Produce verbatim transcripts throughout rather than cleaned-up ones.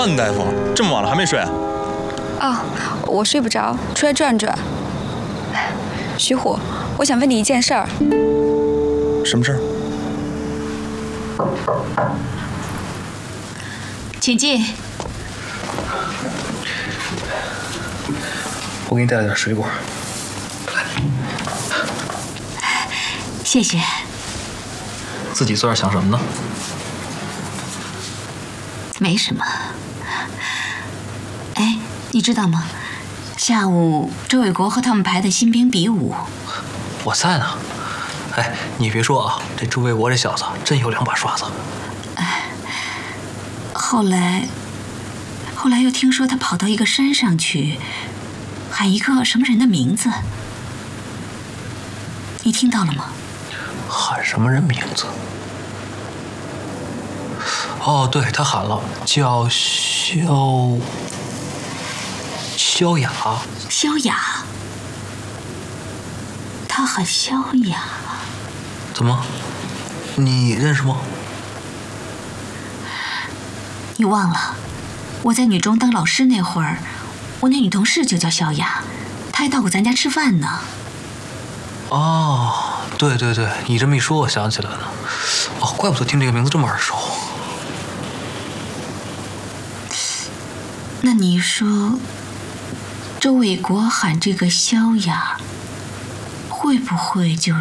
范大夫，这么晚了还没睡啊？ 哦，我睡不着，出来转转。徐虎，我想问你一件事儿。 什么事儿？ 请进。 我给你带了点水果。来， 谢谢。 自己坐这儿想什么呢？ 没什么。哎，你知道吗？下午周伟国和他们排的新兵比武。 我在呢。哎，你别说啊，这周卫国这小子真有两把刷子。 哎，后来，后来又听说他跑到一个山上去，喊一个什么人的名字，你听到了吗？ 喊什么人名字？哦，对，他喊了，叫萧萧雅。 萧雅。他喊萧雅。 怎么？你认识吗？ 你忘了，我在女中当老师那会儿，我那女同事就叫萧雅，她还到过咱家吃饭呢。 哦，对对对，你这么一说，我想起来了。哦，怪不得听这个名字这么耳熟。 那你说，周伟国喊这个萧雅，会不会就是？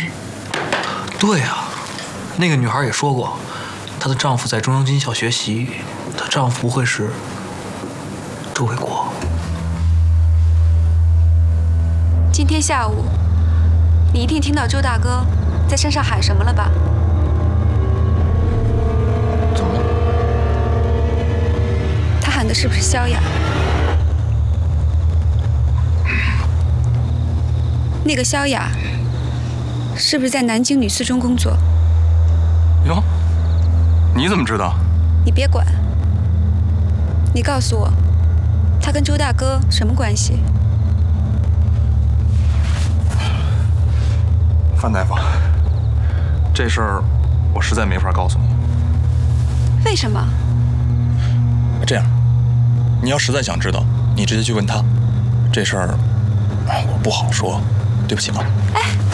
对啊，那个女孩也说过，她的丈夫在中央军校学习，她丈夫不会是周伟国。 今天下午，你一定听到周大哥在山上喊什么了吧？ 怎么了？ 他喊的是不是萧雅？那个萧雅是不是在南京女四中工作？ 哟，你怎么知道？ 你别管，你告诉我，他跟周大哥什么关系？ 范大夫，这事儿我实在没法告诉你。 为什么？ 这样，你要实在想知道，你直接去问他。这事儿，哎，我不好说，对不起啊。 哎。